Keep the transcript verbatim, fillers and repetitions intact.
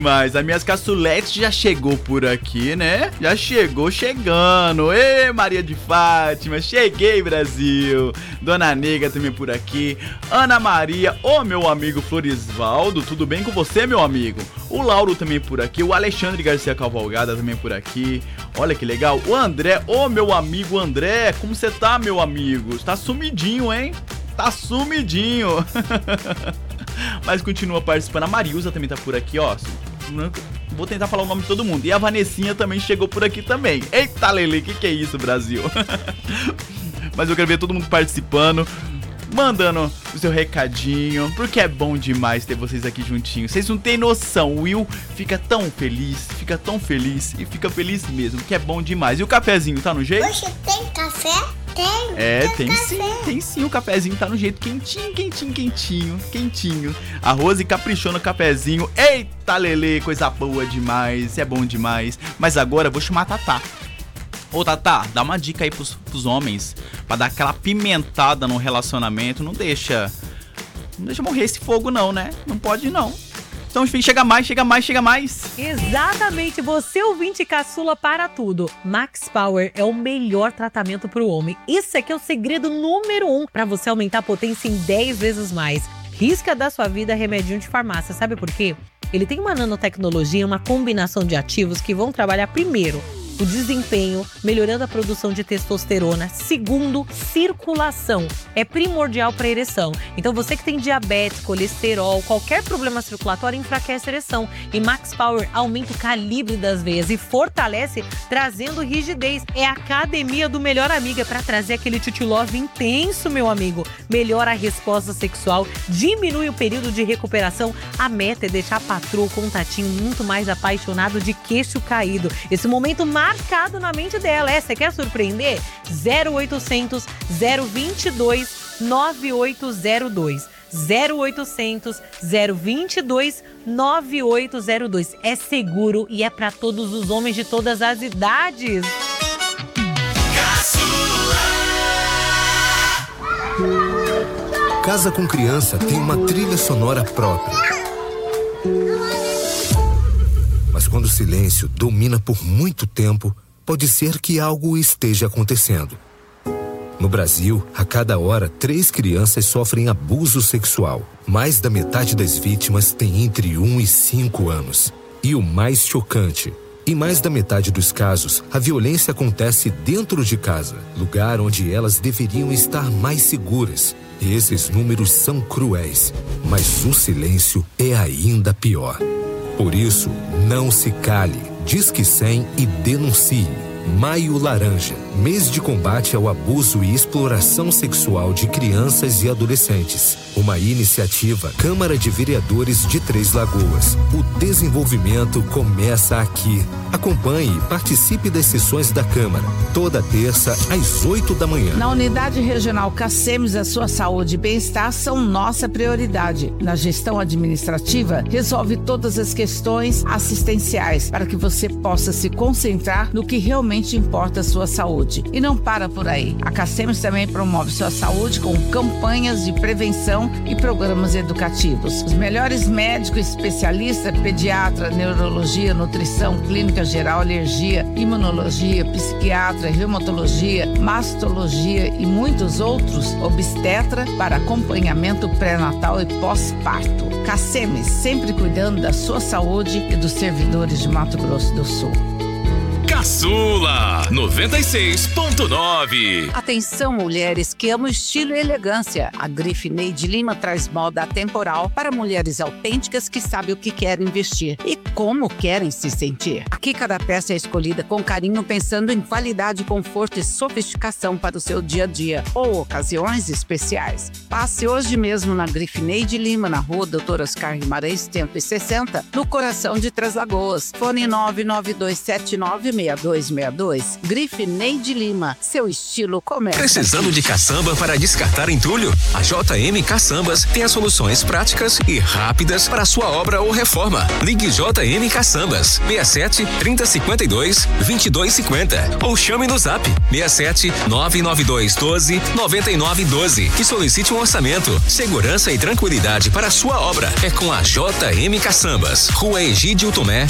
Mas as minhas caçuletes já chegou por aqui, né? Já chegou chegando. Ê, Maria de Fátima, cheguei, Brasil. Dona Nega também por aqui. Ana Maria, ô meu amigo Florisvaldo, tudo bem com você, meu amigo? O Lauro também por aqui. O Alexandre Garcia Cavalgada também por aqui. Olha que legal. O André, ô meu amigo André, como você tá, meu amigo? Tá sumidinho, hein? Tá sumidinho. Mas continua participando. A Mariusa também tá por aqui, ó. Vou tentar falar o nome de todo mundo. E a Vanessinha também chegou por aqui também. Eita, Lele, que que é isso, Brasil? Mas eu quero ver todo mundo participando, mandando o seu recadinho, porque é bom demais ter vocês aqui juntinhos. Vocês não têm noção, o Will fica tão feliz, fica tão feliz e fica feliz mesmo, que é bom demais. E o cafezinho tá no jeito? Você tem café? Tem. É, tem, tem sim, café. tem sim, o cafezinho tá no jeito quentinho, quentinho, quentinho, quentinho. A Rose caprichou no cafezinho. Eita, Lele, coisa boa demais, é bom demais. Mas agora eu vou chamar a Tatá. Ô, Tatá, dá uma dica aí pros, pros homens, pra dar aquela pimentada no relacionamento. Não deixa, não deixa morrer esse fogo não, né? Não pode não. Então, enfim, chega mais, chega mais, chega mais. Exatamente, você ouvinte caçula para tudo. Max Power é o melhor tratamento para o homem. Isso aqui é o segredo número um para você aumentar a potência em dez vezes mais. Risca da sua vida remedinho de farmácia, sabe por quê? Ele tem uma nanotecnologia, uma combinação de ativos que vão trabalhar primeiro o desempenho, melhorando a produção de testosterona. Segundo, circulação. É primordial para a ereção. Então você que tem diabetes, colesterol, qualquer problema circulatório enfraquece a ereção. E Max Power aumenta o calibre das veias e fortalece, trazendo rigidez. É a academia do melhor amiga para trazer aquele titi love intenso, meu amigo. Melhora a resposta sexual, diminui o período de recuperação. A meta é deixar a patroa, o contatinho muito mais apaixonado, de queixo caído. Esse momento marcado na mente dela. É, você quer surpreender? zero oitocentos, zero vinte e dois, nove oito zero dois. zero oitocentos, zero vinte e dois, nove oito zero dois. É seguro e é para todos os homens de todas as idades. Casa com Criança tem uma trilha sonora própria. Mas quando o silêncio domina por muito tempo, pode ser que algo esteja acontecendo. No Brasil, a cada hora, três crianças sofrem abuso sexual. Mais da metade das vítimas tem entre um e cinco anos. E o mais chocante, em mais da metade dos casos, a violência acontece dentro de casa, lugar onde elas deveriam estar mais seguras. Esses números são cruéis, mas o silêncio é ainda pior. Por isso, não se cale, disque cem e denuncie. Maio Laranja, mês de combate ao abuso e exploração sexual de crianças e adolescentes. Uma iniciativa Câmara de Vereadores de Três Lagoas. O desenvolvimento começa aqui. Acompanhe e participe das sessões da Câmara, toda terça às oito da manhã. Na Unidade Regional Cacemes, a sua saúde e bem-estar são nossa prioridade. Na gestão administrativa, resolve todas as questões assistenciais para que você possa se concentrar no que realmente importa a sua saúde. E não para por aí. A Cacemes também promove sua saúde com campanhas de prevenção e programas educativos. Os melhores médicos especialistas, pediatra, neurologia, nutrição, clínica geral, alergia, imunologia, psiquiatra, reumatologia, mastologia e muitos outros, obstetra, para acompanhamento pré-natal e pós-parto. Cacemes, sempre cuidando da sua saúde e dos servidores de Mato Grosso do Sul. Caçula noventa e seis ponto nove. Atenção, mulheres que amam estilo e elegância. A Grife Neide Lima traz moda atemporal para mulheres autênticas que sabem o que querem vestir e como querem se sentir. Aqui cada peça é escolhida com carinho, pensando em qualidade, conforto e sofisticação para o seu dia a dia ou ocasiões especiais. Passe hoje mesmo na Grife Neide Lima, na rua Doutor Oscar Guimarães cento e sessenta, no coração de Três Lagoas. Fone nove nove dois sete nove seis dois seis dois. Grifneide Lima, seu estilo começa. Precisando de caçamba para descartar entulho? A J M Caçambas tem as soluções práticas e rápidas para sua obra ou reforma. Ligue J M Caçambas seis sete, trinta, cinquenta e dois, vinte e dois cinquenta ou chame no Zap seis sete, nove nove dois, doze, noventa e nove doze e solicite um orçamento. Segurança e tranquilidade para a sua obra é com a J M Caçambas. Rua Egídio Tomé,